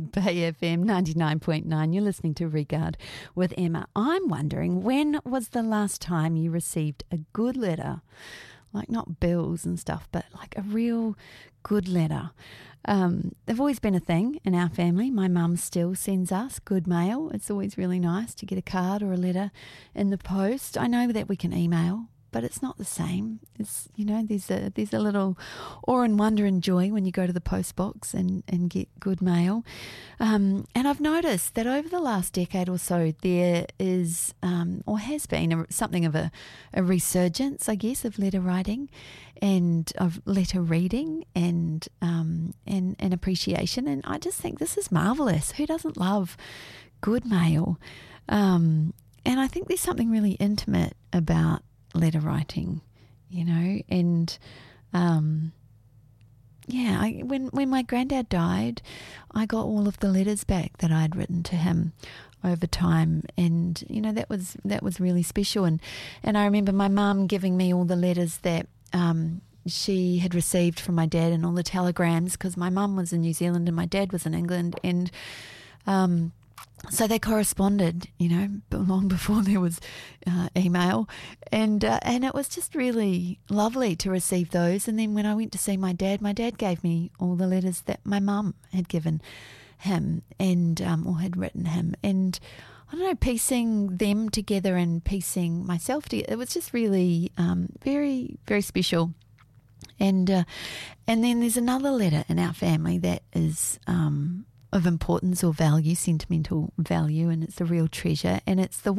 Bay FM 99.9. You're listening to Regard with Emma. I'm wondering, when was the last time you received a good letter? Like not bills and stuff, but like a real good letter. They've always been a thing in our family. My mum still sends us good mail. It's always really nice to get a card or a letter in the post. I know that we can email, but it's not the same. It's, there's a little awe and wonder and joy when you go to the post box and get good mail. And I've noticed that over the last decade or so, there is or has been something of a resurgence, I guess, of letter writing and of letter reading and appreciation. And I just think this is marvellous. Who doesn't love good mail? And I think there's something really intimate about letter writing, and when my granddad died, I got all of the letters back that I'd written to him over time, and that was really special. And I remember my mum giving me all the letters that she had received from my dad and all the telegrams, because my mum was in New Zealand and my dad was in England, and so they corresponded, long before there was email, and it was just really lovely to receive those. And then when I went to see my dad gave me all the letters that my mum had given him and or had written him, and I don't know, piecing them together and piecing myself together, it was just really very, very special. And then there's another letter in our family that is of importance or value, sentimental value, and it's a real treasure, and it's the